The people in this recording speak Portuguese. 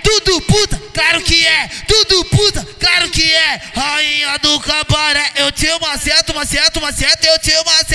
tudo puta, claro que é, tudo puta, claro que é. Rainha do cabaré, eu te maceto, maceto, maceto, eu te maceto.